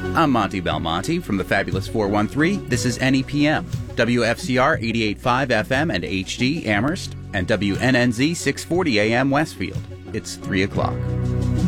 I'm Monty Belmonte from the Fabulous 413. This is NEPM, WFCR 88.5 FM and HD Amherst, and WNNZ 640 AM Westfield. It's 3 o'clock.